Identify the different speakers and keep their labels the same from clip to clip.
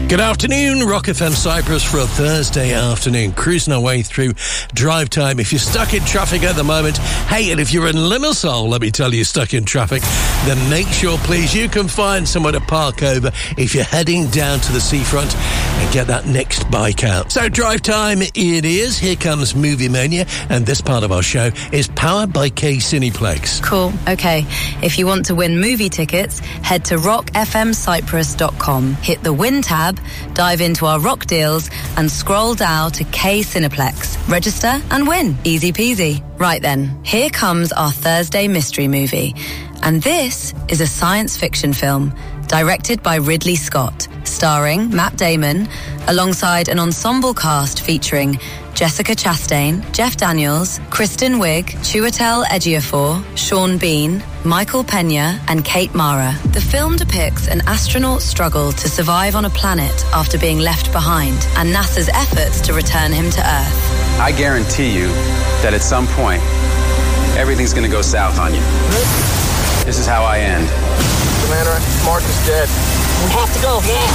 Speaker 1: Good afternoon, Rock FM Cyprus for a Thursday afternoon. Cruising our way through drive time. If you're stuck in traffic at the moment, hey, and if you're in Limassol, let me tell you, stuck in traffic, then make sure, please, you can find somewhere to park over if you're heading down to the seafront and get that next bike out. So drive time it is. Here comes Movie Mania, and this part of our show is powered by K Cineplex.
Speaker 2: Cool. Okay. If you want to win movie tickets, head to rockfmcyprus.com. Hit the win tab, dive into our rock deals, and scroll down to K Cineplex. Register and win. Easy peasy. Right then, here comes our Thursday mystery movie. And this is a science fiction film directed by Ridley Scott, starring Matt Damon, alongside an ensemble cast featuring Jessica Chastain, Jeff Daniels, Kristen Wiig, Chiwetel Ejiofor, Sean Bean, Michael Pena, and Kate Mara. The film depicts an astronaut's struggle to survive on a planet after being left behind, and NASA's efforts to return him to Earth.
Speaker 3: I guarantee you that at some point, everything's gonna go south on you. This is how I end.
Speaker 4: Commander, Mark is dead. We have to go now.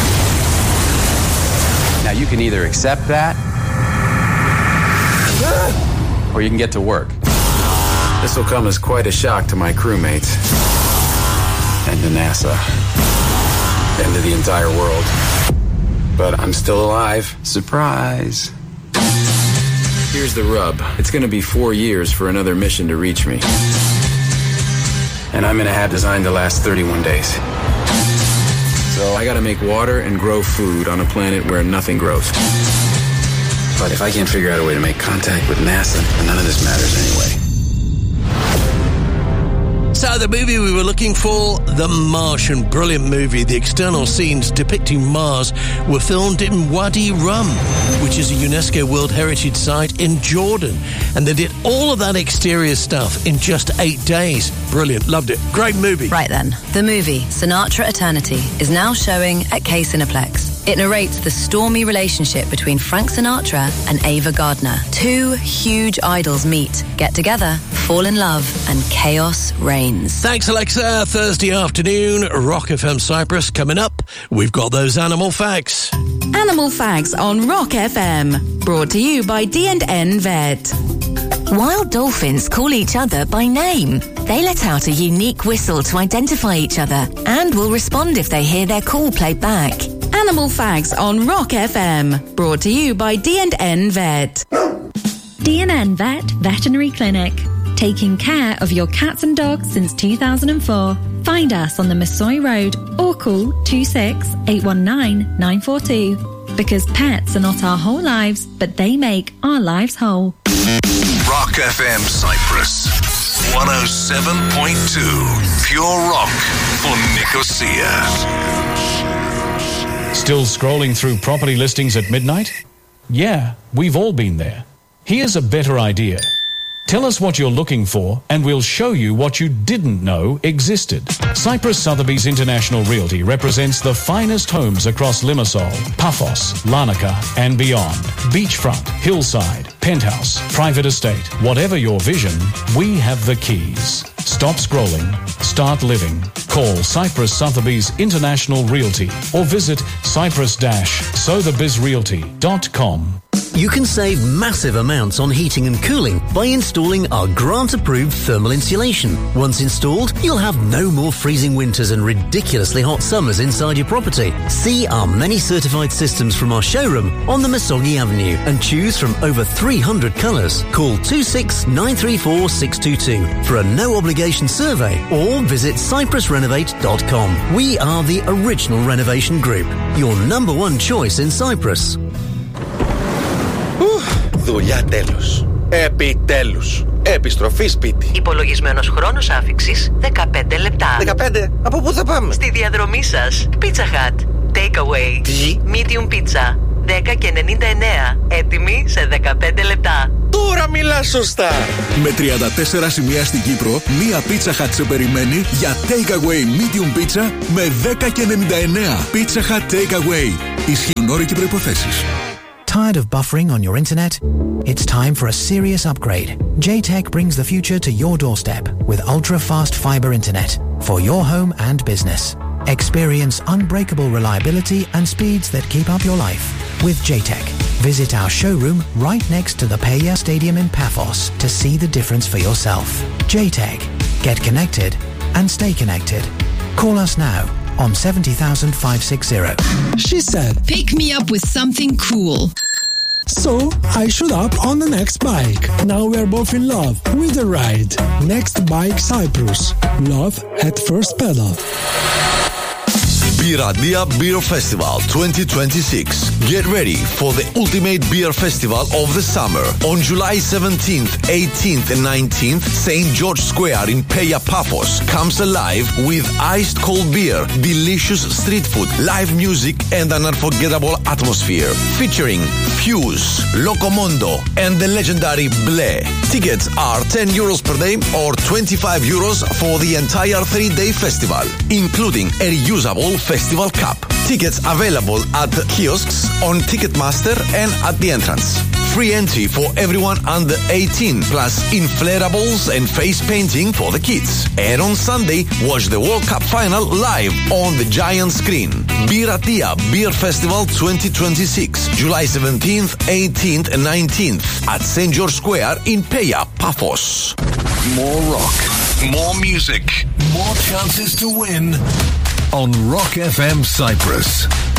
Speaker 3: Now you can either accept that, or you can get to work. This will come as quite a shock to my crewmates, and to NASA, and to the entire world. But I'm still alive. Surprise. Here's the rub. It's gonna be 4 years for another mission to reach me. And I'm in a hab designed to last 31 days. So I gotta make water and grow food on a planet where nothing grows. But if I can't figure out a way to make contact with NASA, then none of this matters anyway.
Speaker 1: So the movie we were looking for, The Martian. Brilliant movie. The external scenes depicting Mars were filmed in Wadi Rum, which is a UNESCO World Heritage Site in Jordan. And they did all of that exterior stuff in just 8 days. Brilliant. Loved it. Great movie.
Speaker 2: Right then, the movie Sinatra Eternity is now showing at K Cineplex. It narrates the stormy relationship between Frank Sinatra and Ava Gardner. Two huge idols meet, get together, fall in love, and chaos reigns.
Speaker 1: Thanks, Alexa. Thursday afternoon, Rock FM Cyprus. Coming up, we've got those animal facts.
Speaker 5: Animal facts on Rock FM. Brought to you by D&N Vet.
Speaker 6: Wild dolphins call each other by name. They let out a unique whistle to identify each other and will respond if they hear their call played back.
Speaker 5: Animal facts on Rock FM. Brought to you by D&N Vet.
Speaker 7: D&N Vet Veterinary Clinic. Taking care of your cats and dogs since 2004. Find us on the Masoi Road or call 26 819 942. Because pets are not our whole lives, but they make our lives whole.
Speaker 8: Rock FM Cyprus 107.2 Pure Rock for Nicosia.
Speaker 9: Still scrolling through property listings at midnight? Yeah, we've all been there. Here's a better idea. Tell us what you're looking for, and we'll show you what you didn't know existed. Cyprus Sotheby's International Realty represents the finest homes across Limassol, Paphos, Larnaca, and beyond. Beachfront, hillside, penthouse, private estate. Whatever your vision, we have the keys. Stop scrolling. Start living. Call Cyprus Sotheby's International Realty or visit cyprus-sotheby'srealty.com.
Speaker 10: You can save massive amounts on heating and cooling by installing our grant-approved thermal insulation. Once installed, you'll have no more freezing winters and ridiculously hot summers inside your property. See our many certified systems from our showroom on the Masogi Avenue and choose from over 300 colours. Call 26934 for a no-obligation survey or visit cyprusrenovate.com. We are the original renovation group, your number one choice in Cyprus.
Speaker 11: Δουλειά τέλος. Επιτέλους. Επιστροφή σπίτι.
Speaker 12: Υπολογισμένος χρόνος άφιξης 15 λεπτά.
Speaker 11: 15? Από πού θα πάμε?
Speaker 12: Στη διαδρομή σας. Pizza Hut. Takeaway.
Speaker 11: Τι?
Speaker 12: Medium pizza. 10,99. Έτοιμη σε 15 λεπτά.
Speaker 11: Τώρα μιλάς σωστά.
Speaker 13: Με 34 σημεία στην Κύπρο, μία Pizza Hut σε περιμένει για Takeaway Medium Pizza με 10,99. Pizza Hut Takeaway. Ισχύουν όροι και προϋποθέσεις.
Speaker 14: Tired of buffering on your internet? It's time for a serious upgrade. JTech brings the future to your doorstep with ultra-fast fiber internet for your home and business. Experience unbreakable reliability and speeds that keep up your life with JTEC. Visit our showroom right next to the Peja Stadium in Paphos to see the difference for yourself. JTEC. Get connected and stay connected. Call us now on 70,560.
Speaker 15: She said,
Speaker 16: pick me up with something cool.
Speaker 15: So I showed up on the Next Bike. Now we're both in love with the ride. Next Bike Cyprus. Love at first pedal.
Speaker 17: Biradia Beer Festival 2026. Get ready for the ultimate beer festival of the summer. On July 17th, 18th and 19th, St. George Square in Peja Paphos comes alive with iced cold beer, delicious street food, live music and an unforgettable atmosphere. Featuring Fuse, Locomondo and the legendary Ble. Tickets are €10 per day or €25 for the entire 3-day festival, including a reusable festival cup. Tickets available at kiosks, on Ticketmaster and at the entrance. Free entry for everyone under 18, plus inflatables and face painting for the kids. And on Sunday, watch the World Cup final live on the giant screen. Biradia Beer Festival 2026, July 17th, 18th and 19th at St. George Square in Peja Paphos.
Speaker 8: More rock, more music, more chances to win on Rock FM Cyprus.